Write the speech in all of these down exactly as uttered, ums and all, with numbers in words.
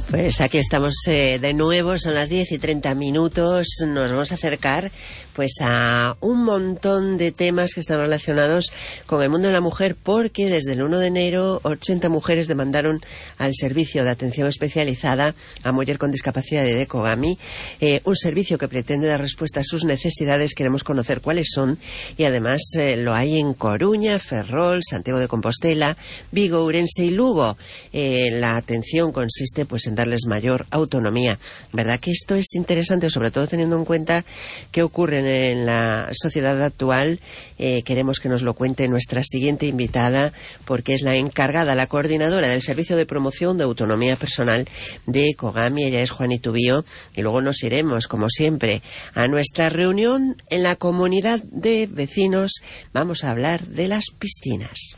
Pues aquí estamos eh, de nuevo, son las diez y treinta minutos, nos vamos a acercar pues a un montón de temas que están relacionados con el mundo de la mujer, porque desde el uno de enero ochenta mujeres demandaron al Servicio de Atención Especializada a Mujer con Discapacidad de Kogami, eh, un servicio que pretende dar respuesta a sus necesidades. Queremos conocer cuáles son y además eh, lo hay en Coruña, Ferrol, Santiago de Compostela, Vigo, Ourense y Lugo. Eh, la atención consiste pues en darles mayor autonomía. ¿Verdad que esto es interesante, sobre todo teniendo en cuenta qué ocurre en la sociedad actual? Eh, queremos que nos lo cuente nuestra siguiente invitada, porque es la encargada, la coordinadora del Servicio de Promoción de Autonomía Personal de Kogami. Ella es Juani Tubío, y luego nos iremos, como siempre, a nuestra reunión en la comunidad de vecinos. Vamos a hablar de las piscinas.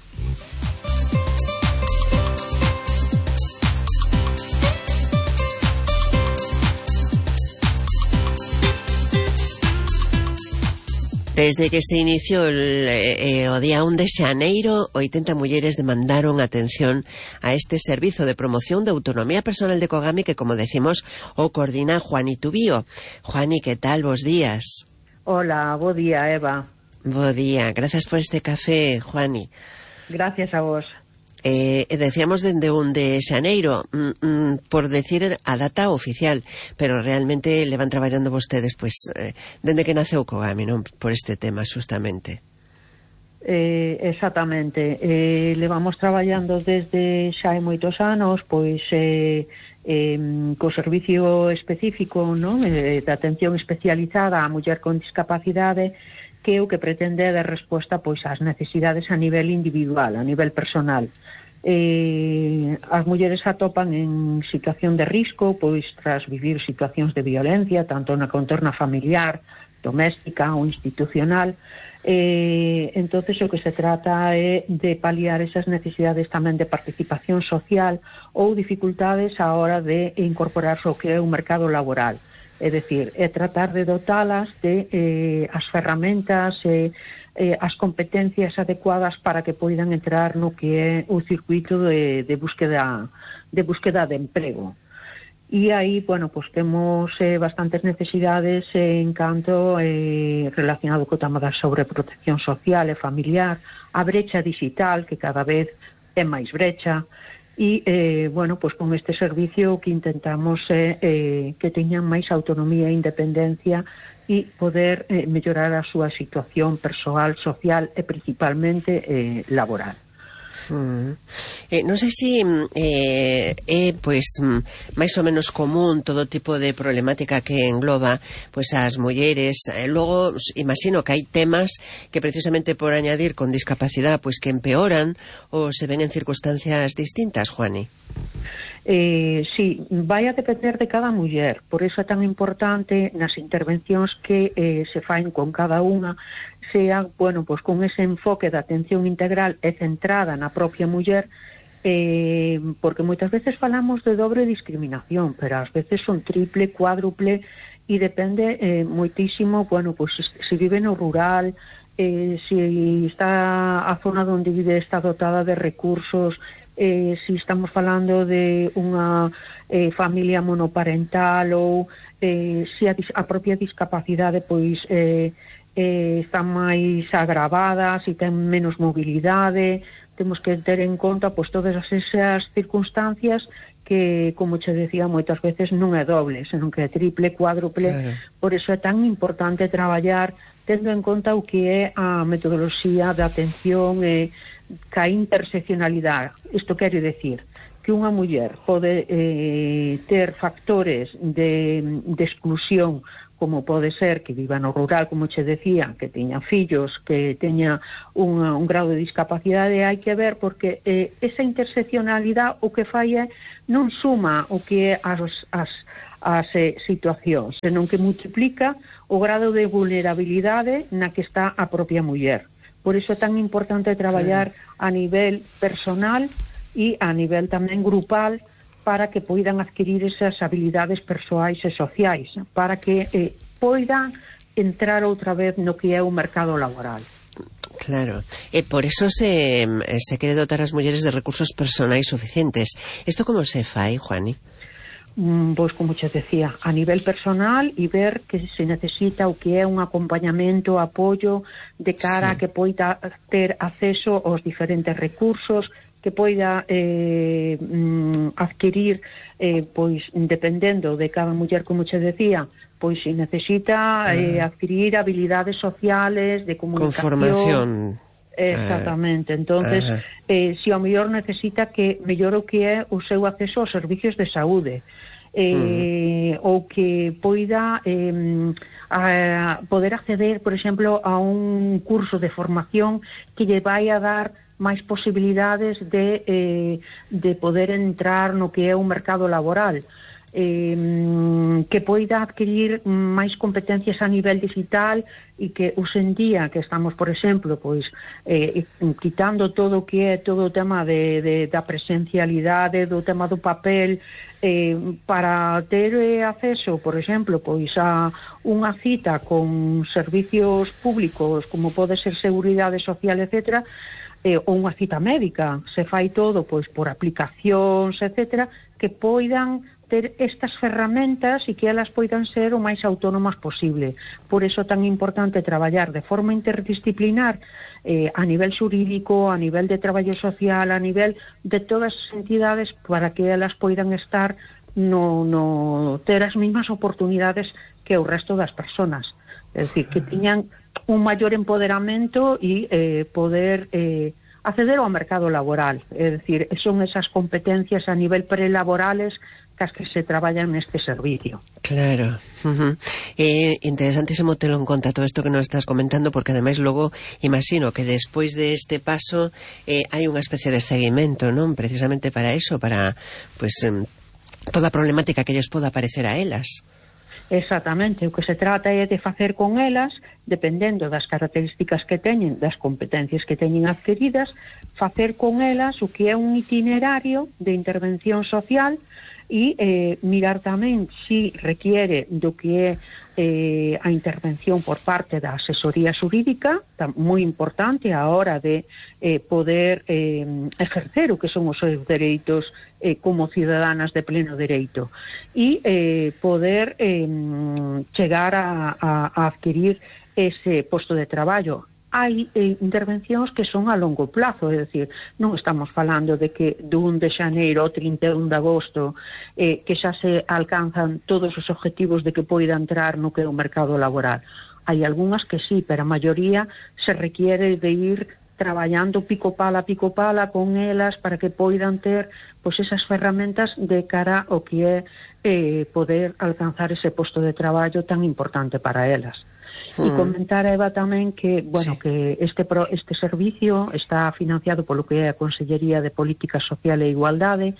Desde que se inició el, eh, o día un de xaneiro, oitenta mulleres demandaron atención a este Servicio de Promoción de Autonomía Personal de Kogami, que, como decimos, o coordina Juani Tubío. Juani, ¿qué tal? Bos días. Hola, bo día, Eva. Bo día. Gracias por este café, Juani. Gracias a vos. Eh, decíamos dende un de xaneiro, mm, mm, por decir a data oficial, pero realmente le van traballando vostedes pues eh, dende que naceu Kogami, non? Por este tema, justamente. Eh, exactamente. Eh, levamos traballando desde xa hai moitos anos, pois eh, eh, co servicio específico, non? Eh, de atención especializada á muller con discapacidade, que o que pretende é dar resposta pois ás necesidades a nivel individual, a nivel personal. Eh, as mulleres atopan en situación de risco pois tras vivir situacións de violencia, tanto na contorna familiar, doméstica ou institucional. Eh, entonces o que se trata é de paliar esas necesidades tamén de participación social ou dificultades á hora de incorporarse ao que é o mercado laboral. É dicir, é tratar de dotalas de eh, as ferramentas e eh, as competencias adecuadas para que poidan entrar no que é o circuito de, de búsqueda de búsqueda de emprego. E aí, bueno, pues temos eh, bastantes necesidades eh, en canto eh, relacionado co tema da sobreprotección social e familiar, a brecha digital, que cada vez é máis brecha. E, eh, bueno, pues con este servicio o que intentamos é eh, que teñan máis autonomía e independencia e poder eh, mellorar a súa situación persoal, social e principalmente eh, laboral. Mm. Eh, non sei se eh, é pois máis ou menos común todo tipo de problemática que engloba pois as mulleres. Eh, logo imagino que hai temas que precisamente por añadir con discapacidade pois que empeoran ou se ven en circunstancias distintas, Juani. Eh, sí, vai a depender de cada muller, por iso é tan importante nas intervencións que eh, se faen con cada unha, sean, bueno, pues con ese enfoque de atención integral e centrada na propia muller, eh, porque moitas veces falamos de dobre discriminación, pero ás veces son triple, cuádruple, e depende eh, moitísimo, bueno, pues se vive no rural, eh, se está a zona onde vive está dotada de recursos, Eh, si estamos falando de unha eh, familia monoparental ou eh, se a, a propia discapacidade pois eh, eh, está máis agravada, se ten menos mobilidade. Temos que ter en conta pois todas esas circunstancias que, como che decía, moitas veces non é doble, senón que é triple, cuádruple. Claro. Por iso é tan importante traballar tendo en conta o que é a metodoloxía de atención e ca interseccionalidade. Isto quere decir que unha muller pode eh, ter factores de, de exclusión, como pode ser que viva no rural, como che decía, que teña fillos, que teña un, un grado de discapacidade. Hai que ver porque eh, esa interseccionalidade o que fai é non suma o que é as, as, as eh, situacións, senón que multiplica o grado de vulnerabilidade na que está a propia muller. Por iso é tan importante traballar a nivel personal e a nivel tamén grupal para que poidan adquirir esas habilidades persoais e sociais, para que eh, poidan entrar outra vez no que é o mercado laboral. Claro, e por eso se, se quere dotar as mulleres de recursos personais suficientes. Isto como se fai, Juani? pois como che decía, a nivel personal e ver que se necesita o que é un acompañamento, apoio de cara sí. a que poida ter acceso aos diferentes recursos, que poida eh, adquirir eh, pois dependendo de cada muller, como che decía, pois se necesita eh, adquirir habilidades sociales, de comunicación, conformación. Exactamente, entonces uh -huh. eh, si ao mellor necesita que mellor o que é o seu acceso aos servicios de saúde, eh, uh -huh. ou que poida eh, a poder acceder, por exemplo, a un curso de formación que lle vai a dar máis posibilidades de, eh, de poder entrar no que é o mercado laboral. Eh, que poida adquirir máis competencias a nivel digital e que hoxendía que estamos, por exemplo, pois eh, quitando todo o que é todo o tema de, de, da presencialidade, do tema do papel, eh, para ter eh, acceso, por exemplo, pois a unha cita con servicios públicos como pode ser Seguridade Social, etcétera, eh, ou unha cita médica, se fai todo pois por aplicacións, etcétera, que poidan ter estas ferramentas e que elas poidan ser o máis autónomas posible. Por iso é tan importante traballar de forma interdisciplinar eh, a nivel xurídico, a nivel de traballo social, a nivel de todas as entidades para que elas poidan estar no, no ter as mesmas oportunidades que o resto das persoas. É dicir, que tiñan un maior empoderamento e eh, poder eh, acceder ao mercado laboral. É dicir, son esas competencias a nivel prelaborales cas que se traballan neste servicio. Claro. Uh-huh. Eh, interesantísimo telo en conta todo isto que nos estás comentando, porque ademais logo imagino que despois de este paso eh, hai unha especie de seguimento, non? Precisamente para eso, para pues eh, toda a problemática que lles poda aparecer a elas. Exactamente, o que se trata é de facer con elas, dependendo das características que teñen, das competencias que teñen adquiridas, facer con elas o que é un itinerario de intervención social e eh, mirar tamén si requiere do que é eh, a intervención por parte da asesoría xurídica, moi importante a hora de eh, poder eh, ejercer o que son os seus dereitos eh, como ciudadanas de pleno dereito e eh, poder eh, chegar a, a, a adquirir ese posto de traballo. Hai eh, intervencións que son a longo plazo, é dicir, non estamos falando de que do un de xaneiro ao trinta e un de agosto eh, que xa se alcanzan todos os objetivos de que poida entrar no que é o mercado laboral. Hai algunhas que sí, pero a maioría se requiere de ir traballando pico pala, pico pala con elas para que poidan ter pois esas ferramentas de cara ao que é eh, poder alcanzar ese posto de traballo tan importante para elas. Mm. E comentar a Eva tamén que, bueno, sí. que este pro, este servicio está financiado polo que é a Consellería de Política Social e Igualdade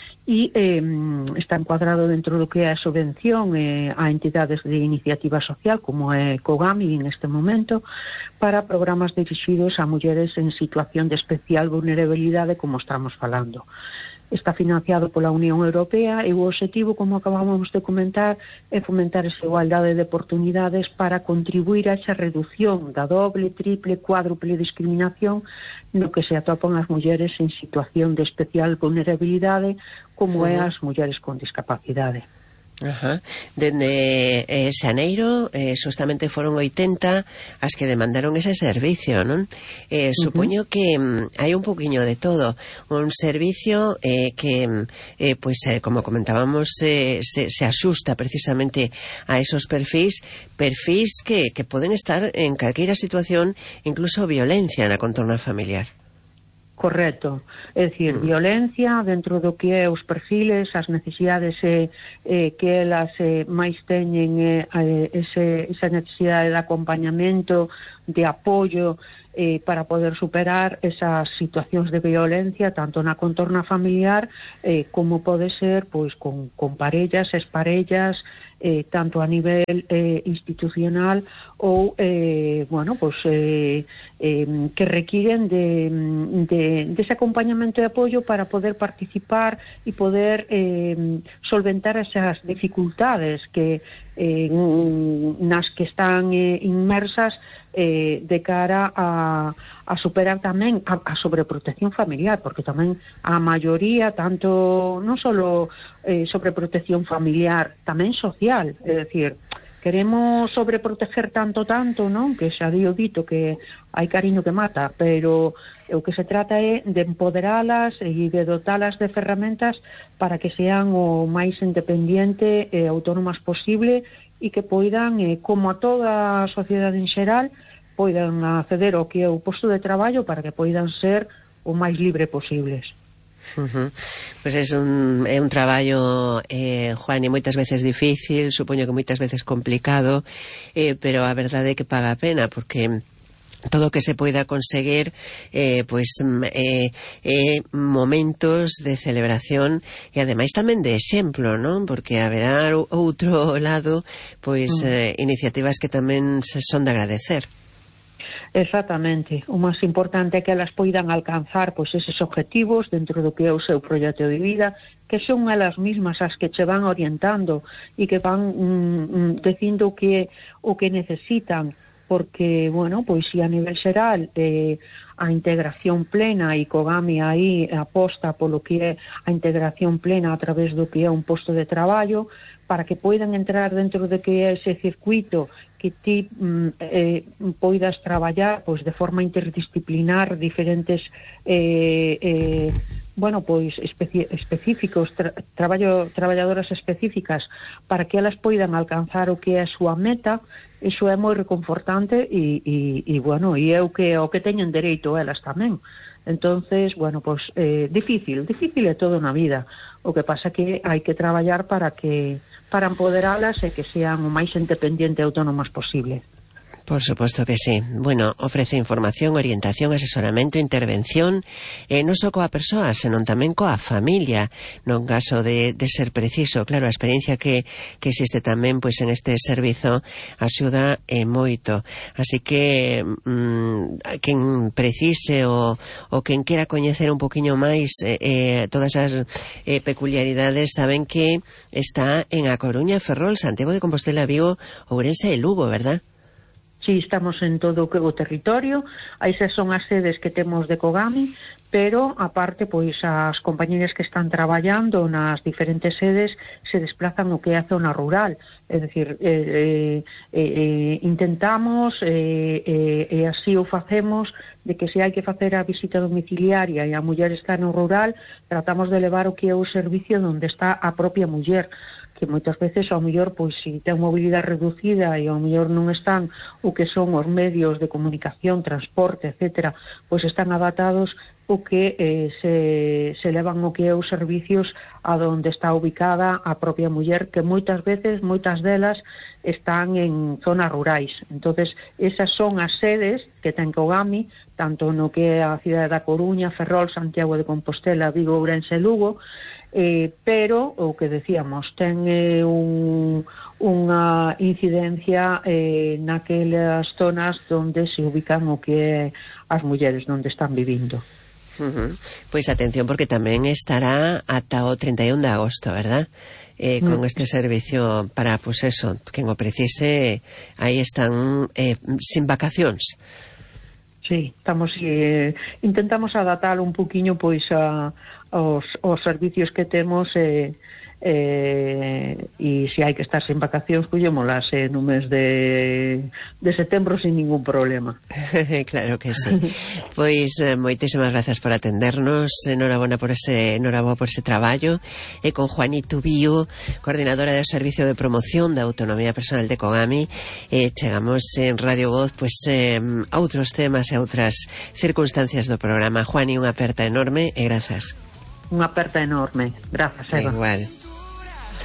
e eh, está encuadrado dentro do que é a subvención eh, a entidades de iniciativa social como é COGAMI en este momento para programas dirixidos a mulleres en situación de especial vulnerabilidade como estamos falando. Está financiado pola Unión Europea e o objetivo, como acabamos de comentar, é fomentar esa igualdade de oportunidades para contribuir a esa reducción da doble, triple, cuádruple discriminación no que se atopan as mulleres en situación de especial vulnerabilidade como uh-huh. é as mulleres con discapacidade. Ajá. Dende eh, xaneiro eh, justamente foron oitenta as que demandaron ese servicio, non? Eh, supoño uh -huh. que mm, hai un poquinho de todo, un servicio eh, que eh, pues, eh, como comentábamos eh, se, se axusta precisamente a esos perfis perfis que, que poden estar en calqueira situación, incluso violencia na contorna familiar. Correcto, é dicir, mm. violencia dentro do que é os perfiles, as necesidades eh, eh, que elas eh, máis teñen eh, ese, esa necesidade de acompañamento, de apoio eh, para poder superar esas situacións de violencia tanto na contorna familiar eh, como pode ser pois con, con parellas, exparellas eh, tanto a nivel eh, institucional ou, eh, bueno, pues, eh, eh, que requiren de, de, de ese acompañamento e apoio para poder participar e poder eh, solventar esas dificultades que eh, nas que están eh, inmersas eh, de cara a, a superar tamén a, a sobreprotección familiar, porque tamén a maioría, tanto non só eh, sobreprotección familiar, tamén social, é dicir, queremos sobreproteger tanto, tanto, non? Que xa dio dito que hai cariño que mata, pero o que se trata é de empoderalas e de dotalas de ferramentas para que sean o máis independiente e autónomas posible e que poidan, eh, como a toda a sociedade en xeral, poidan acceder ao que é o posto de traballo para que poidan ser o máis libre posibles. Uh-huh. Pois é un, é un traballo, eh, Juan, e moitas veces difícil, supoño que moitas veces complicado, eh, pero a verdade é que paga a pena, porque todo o que se poida conseguir eh, pois eh, eh, momentos de celebración e ademais tamén de exemplo, non? Porque haberá outro lado pois eh, iniciativas que tamén se son de agradecer. Exactamente, o máis importante é que elas poidan alcanzar pois eses objetivos dentro do que é o seu proxecto de vida, que son elas mismas as que che van orientando e que van mm, dicindo o que o que necesitan, porque, bueno, pois se a nivel xeral eh, a integración plena e Cogami aí aposta polo que é a integración plena a través do que é un posto de traballo, para que poidan entrar dentro de que é ese circuito que ti mm, eh, poidas traballar pois de forma interdisciplinar diferentes eh, eh, bueno, pois especi específicos, tra traballo, traballadoras específicas para que elas poidan alcanzar o que é a súa meta. Iso é moi reconfortante e, e, e bueno, e é o que, o que teñen dereito elas tamén. Entonces, bueno, pois eh, difícil, difícil é todo na vida. O que pasa que hai que traballar para que para empoderalas e que sean o máis independiente e autónomas posible. Por suposto que sí. Bueno, ofrece información, orientación, asesoramento, intervención, eh, non só coa persoa, senón tamén coa familia, non caso de, de ser preciso. Claro, a experiencia que, que existe tamén pois en este servizo axuda eh, moito. Así que mm, quen precise ou, ou quen quera coñecer un poquinho máis eh, eh, todas as eh, peculiaridades, saben que está en A Coruña, Ferrol, Santiago de Compostela, Vigo, Ourense e Lugo, verdad? Sí, estamos en todo o territorio. Esas son as sedes que temos de Cogami, pero aparte, pois as compañeras que están traballando nas diferentes sedes se desplazan o que é a zona rural. É dicir, eh, eh, eh, intentamos e eh, eh, así o facemos de que se hai que facer a visita domiciliaria e a muller está no rural, tratamos de levar o que é o servicio onde está a propia muller, que moitas veces ao mellor pois si ten mobilidade reducida e ao mellor non están o que son os medios de comunicación, transporte, etcétera, pois están adaptados o que eh, se, se levan o que é os servicios a donde está ubicada a propia muller, que moitas veces, moitas delas están en zonas rurais. Entonces, esas son as sedes que ten Cogami, tanto no que é a cidade da Coruña, Ferrol, Santiago de Compostela, Vigo, Ourense e Lugo, eh, pero, o que decíamos, ten eh, un, unha incidencia eh, naquelas zonas onde se ubican o que é as mulleres, onde están vivindo. Uh-huh. Pois atención, porque tamén estará ata o treinta e un de agosto, verdad? Eh, con mm. este servicio para, pues eso, quen o precise, aí están eh, sin vacacións. Sí, estamos eh, intentamos adaptar un poquinho pois a os, os servicios que temos eh, eh, e se hai que estar sen vacacións, collémolas eh, no mes de, de setembro sin ningún problema. Claro que sí. Pois eh, moitísimas grazas por atendernos, enhorabuena por ese enhorabuena por ese traballo, e con Juanito Bío, coordinadora do Servicio de Promoción da Autonomía Personal de Cogami, eh, chegamos en Radio Voz pois eh, a outros temas e a outras circunstancias do programa. Juani, unha aperta enorme e grazas. Unha aperta enorme. Grazas, Eva. Igual.